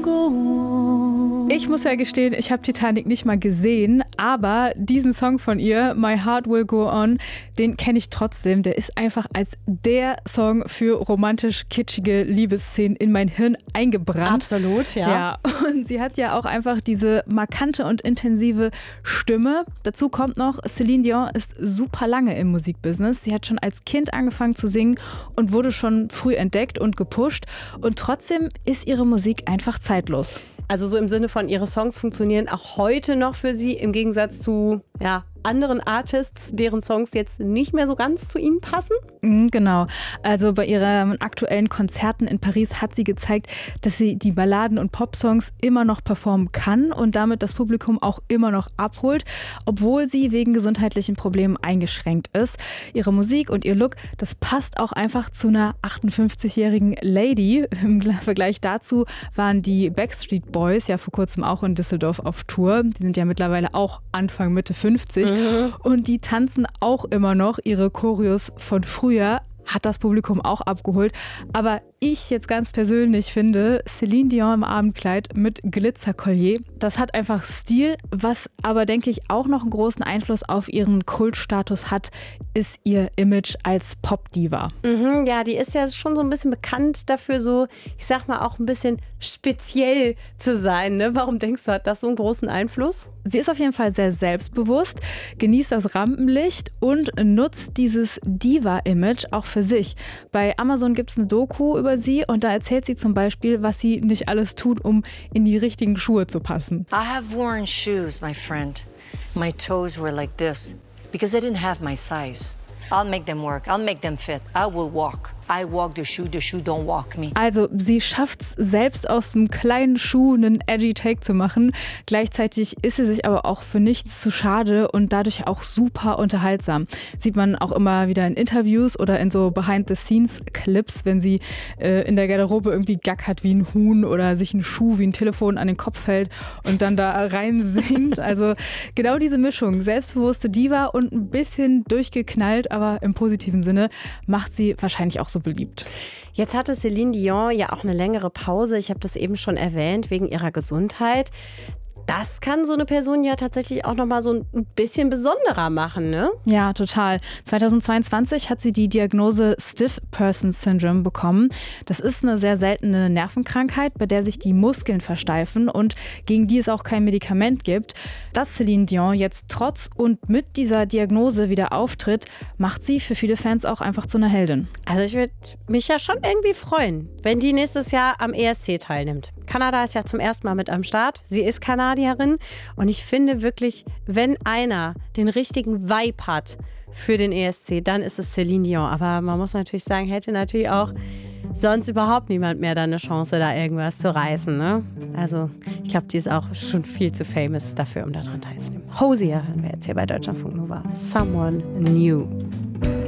Ich muss ja gestehen, ich habe Titanic nicht mal gesehen, aber diesen Song von ihr, My Heart Will Go On, den kenne ich trotzdem. Der ist einfach als der Song für romantisch-kitschige Liebesszenen in mein Hirn eingebrannt. Absolut, ja. Ja, und sie hat ja auch einfach diese markante und intensive Stimme. Dazu kommt noch, Celine Dion ist super lange im Musikbusiness. Sie hat schon als Kind angefangen zu singen und wurde schon früh entdeckt und gepusht. Und trotzdem ist ihre Musik einfach zeitlos. Also so im Sinne von, ihre Songs funktionieren auch heute noch für sie, im Gegensatz zu anderen Artists, deren Songs jetzt nicht mehr so ganz zu ihnen passen? Genau. Also bei ihren aktuellen Konzerten in Paris hat sie gezeigt, dass sie die Balladen und Popsongs immer noch performen kann und damit das Publikum auch immer noch abholt, obwohl sie wegen gesundheitlichen Problemen eingeschränkt ist. Ihre Musik und ihr Look, das passt auch einfach zu einer 58-jährigen Lady. Im Vergleich dazu waren die Backstreet Boys ja vor kurzem auch in Düsseldorf auf Tour. Die sind ja mittlerweile auch Anfang, Mitte 50. Und die tanzen auch immer noch ihre Choreos von früher. Hat das Publikum auch abgeholt. Aber ich jetzt ganz persönlich finde, Celine Dion im Abendkleid mit Glitzerkollier, das hat einfach Stil. Was aber, denke ich, auch noch einen großen Einfluss auf ihren Kultstatus hat, ist ihr Image als Popdiva. Ja, die ist ja schon so ein bisschen bekannt dafür, so, ich sag mal, auch ein bisschen speziell zu sein. Ne? Warum denkst du, hat das so einen großen Einfluss? Sie ist auf jeden Fall sehr selbstbewusst, genießt das Rampenlicht und nutzt dieses Diva-Image auch für sich. Bei Amazon gibt es eine Doku über sie und da erzählt sie zum Beispiel, was sie nicht alles tut, um in die richtigen Schuhe zu passen. I have worn shoes, my friend. My toes were like this because I didn't have my size. I'll make them work. I'll make them fit. I will walk. I walk the shoe don't walk me. Also sie schafft es selbst aus einem kleinen Schuh einen edgy Take zu machen. Gleichzeitig ist sie sich aber auch für nichts zu schade und dadurch auch super unterhaltsam. Sieht man auch immer wieder in Interviews oder in so Behind-the-Scenes-Clips, wenn sie in der Garderobe irgendwie gackert wie ein Huhn oder sich ein Schuh wie ein Telefon an den Kopf fällt und dann da rein singt. Also genau diese Mischung, selbstbewusste Diva und ein bisschen durchgeknallt, aber im positiven Sinne, macht sie wahrscheinlich auch so beliebt. Jetzt hatte Celine Dion ja auch eine längere Pause. Ich habe das eben schon erwähnt, wegen ihrer Gesundheit. Das kann so eine Person ja tatsächlich auch nochmal so ein bisschen besonderer machen, ne? Ja, total. 2022 hat sie die Diagnose Stiff Person Syndrome bekommen. Das ist eine sehr seltene Nervenkrankheit, bei der sich die Muskeln versteifen und gegen die es auch kein Medikament gibt. Dass Celine Dion jetzt trotz und mit dieser Diagnose wieder auftritt, macht sie für viele Fans auch einfach zu einer Heldin. Also ich würde mich ja schon irgendwie freuen, wenn die nächstes Jahr am ESC teilnimmt. Kanada ist ja zum ersten Mal mit am Start. Sie ist Kanadierin und ich finde wirklich, wenn einer den richtigen Vibe hat für den ESC, dann ist es Celine Dion. Aber man muss natürlich sagen, hätte natürlich auch sonst überhaupt niemand mehr da eine Chance, da irgendwas zu reißen. Ne? Also ich glaube, die ist auch schon viel zu famous dafür, um daran teilzunehmen. Hosier hören wir jetzt hier bei Deutschlandfunk Nova. Someone New.